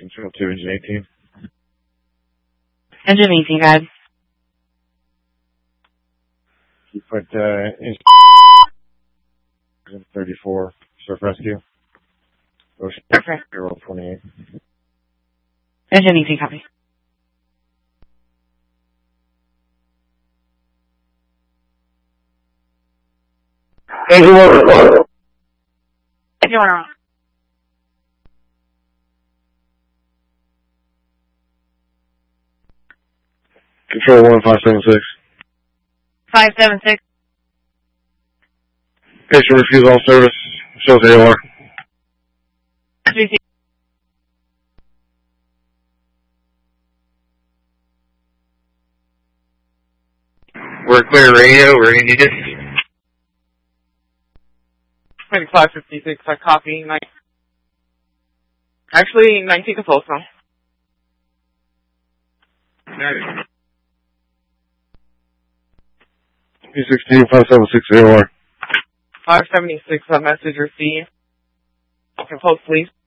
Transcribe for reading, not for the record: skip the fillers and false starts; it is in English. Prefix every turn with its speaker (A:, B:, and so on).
A: Control 2, engine 18.
B: Engine 18, guys.
A: Keep it, engine 34, surf rescue. Ocean,
B: Okay.
A: Roll 28.
B: Engine 18, copy.
C: Engine 1.
B: Engine 1.
A: Control 1, 576.
B: 576.
A: Patient refuse all service. Shows AOR.
B: 3C.
A: We're clear radio. We're in unit.
B: 2556, I copy. Actually, 19 to post now.
A: 316, 576 AOR.
B: 576, message received. Okay, post, please.